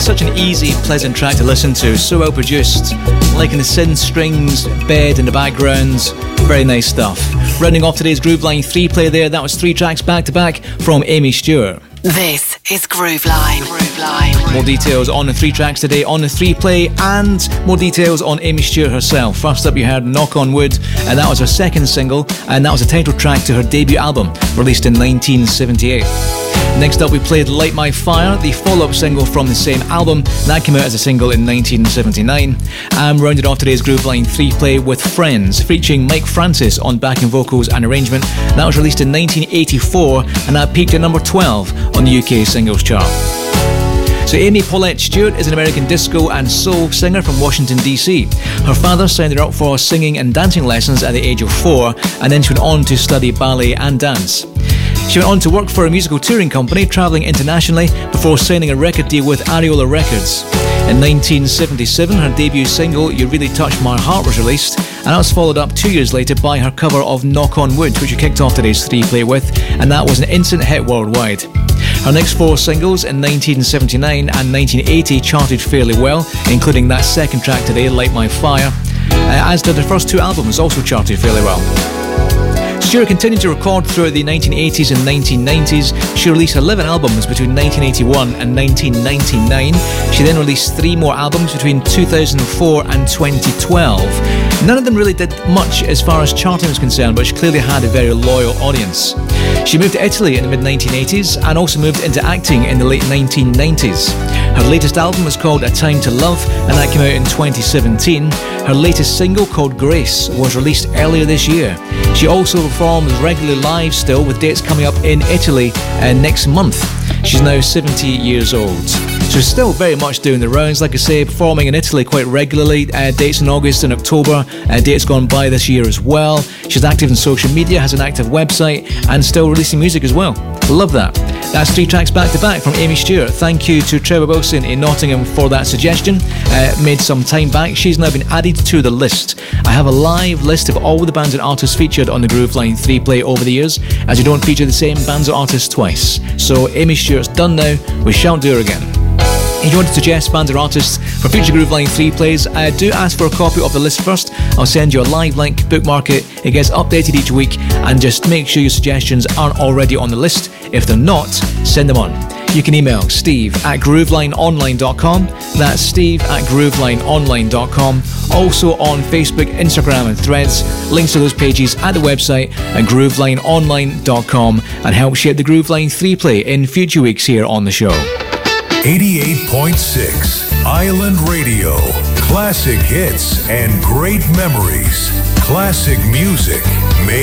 such an easy, pleasant track to listen to, so well produced. Liking the synth strings, bed in the background, very nice stuff. Rounding off today's Grooveline 3-play there, that was 3 tracks back to back from Amy Stewart. This is Grooveline. More details on the 3 tracks today on the 3-play, and more details on Amy Stewart herself. First up you heard Knock on Wood, and that was her second single, and that was the title track to her debut album, released in 1978. Next up we played Light My Fire, the follow-up single from the same album. That came out as a single in 1979. And rounded off today's Grooveline 3-play with Friends, featuring Mike Francis on backing vocals and arrangement. That was released in 1984, and that peaked at number 12 on the UK singles chart. So Amy Paulette Stewart is an American disco and soul singer from Washington, D.C. Her father signed her up for singing and dancing lessons at the age of 4, and then she went on to study ballet and dance. She went on to work for a musical touring company, travelling internationally, before signing a record deal with Ariola Records. In 1977, her debut single, You Really Touched My Heart, was released, and that was followed up 2 years later by her cover of Knock on Wood, which we kicked off today's 3-play with, and that was an instant hit worldwide. Her next 4 singles in 1979 and 1980 charted fairly well, including that second track today, Light My Fire, as did her first 2 albums, also charted fairly well. Stewart continued to record throughout the 1980s and 1990s. She released 11 albums between 1981 and 1999. She then released 3 more albums between 2004 and 2012. None of them really did much as far as charting was concerned, but she clearly had a very loyal audience. She moved to Italy in the mid-1980s and also moved into acting in the late 1990s. Her latest album was called A Time to Love, and that came out in 2017. Her latest single, called Grace, was released earlier this year. She also performs regularly live still, with dates coming up in Italy next month. She's now 70 years old. So she's still very much doing the rounds, like I say, performing in Italy quite regularly. Dates in August and October, dates gone by this year as well. She's active in social media, has an active website, and still releasing music as well. Love that. That's 3 tracks back to back from Amy Stewart. Thank you to Trevor Wilson in Nottingham for that suggestion. Made some time back. She's now been added to the list. I have a live list of all the bands and artists featured on the Grooveline 3-play over the years, as you don't feature the same bands or artists twice. So Amy Stewart's done now. We shan't do her again. If you want to suggest bands or artists for future Grooveline 3-plays, do ask for a copy of the list first. I'll send you a live link, bookmark it. It gets updated each week, and just make sure your suggestions aren't already on the list. If they're not, send them on. You can email steve@groovelineonline.com. That's steve@groovelineonline.com. Also on Facebook, Instagram and Threads. Links to those pages at the website at groovelineonline.com, and help shape the Grooveline 3-play in future weeks here on the show. 88.6 Island Radio. Classic hits and great memories. Classic music made